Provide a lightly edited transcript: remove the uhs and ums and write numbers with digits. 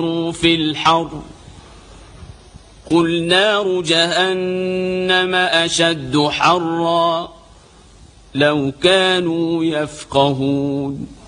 في الحر قل نار جهنم أشد حرا لو كانوا يفقهون